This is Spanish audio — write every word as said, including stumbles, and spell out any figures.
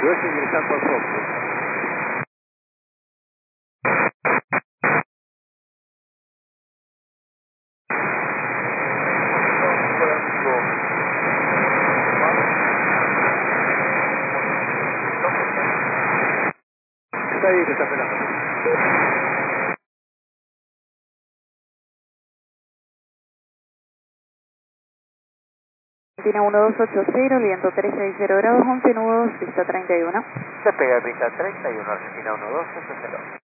Luego ingresando al software. Está ahí que está esperando. Tiene uno dos ocho cero, viento trescientos sesenta grados, once nudos, pista treinta y uno. Se pega pista treinta y uno, Argentina uno dos ocho cero.